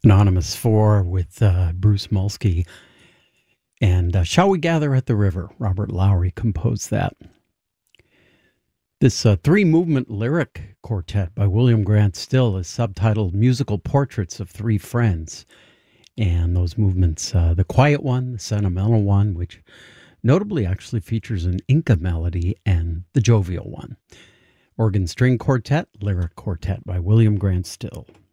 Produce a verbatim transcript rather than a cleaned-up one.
Anonymous four with uh, Bruce Mulsky. And uh, Shall We Gather at the River? Robert Lowry composed that. This uh, three-movement lyric quartet by William Grant Still is subtitled Musical Portraits of Three Friends. And those movements, uh, the quiet one, the sentimental one, which notably actually features an Inca melody, and the jovial one. Organ String Quartet, Lyric Quartet by William Grant Still.